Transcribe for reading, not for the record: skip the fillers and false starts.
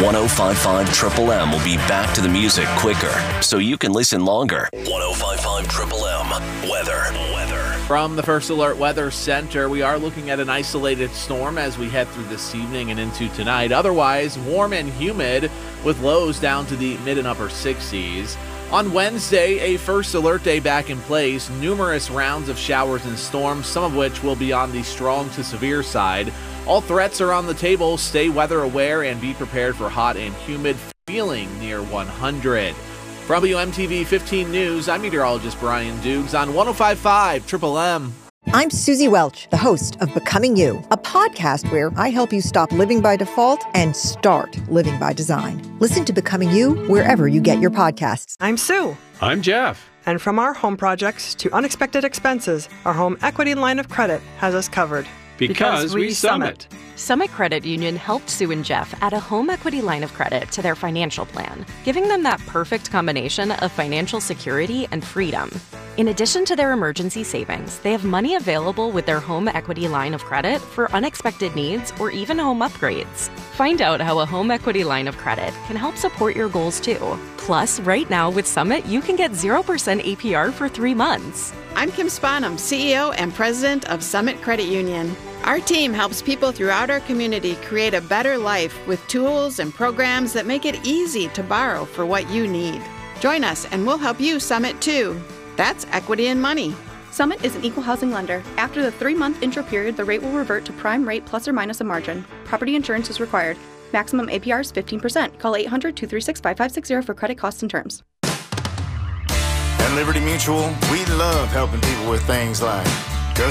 105.5 Triple M will be back to the music quicker, so you can listen longer. 105.5 Triple M weather. From the First Alert Weather Center, we are looking at an isolated storm as we head through this evening and into tonight. Otherwise, warm and humid with lows down to the mid and upper 60s. On Wednesday, a first alert day back in place. Numerous rounds of showers and storms, some of which will be on the strong to severe side. All threats are on the table. Stay weather aware and be prepared for hot and humid, feeling near 100. From WMTV 15 News, I'm meteorologist Brian Dukes on 105.5 Triple M. I'm Susie Welch, the host of Becoming You, a podcast where I help you stop living by default and start living by design. Listen to Becoming You wherever you get your podcasts. I'm Sue. I'm Jeff. And from our home projects to unexpected expenses, our home equity line of credit has us covered. Because we Summit. Summit Credit Union helped Sue and Jeff add a home equity line of credit to their financial plan, giving them that perfect combination of financial security and freedom. In addition to their emergency savings, they have money available with their home equity line of credit for unexpected needs or even home upgrades. Find out how a home equity line of credit can help support your goals too. Plus, right now with Summit, you can get 0% APR for 3 months. I'm Kim Spanum, CEO and President of Summit Credit Union. Our team helps people throughout our community create a better life with tools and programs that make it easy to borrow for what you need. Join us and we'll help you Summit too. That's equity and money. Summit is an equal housing lender. After the 3-month intro period, the rate will revert to prime rate plus or minus a margin. Property insurance is required. Maximum APR is 15%. Call 800-236-5560 for credit costs and terms. At Liberty Mutual, we love helping people with things like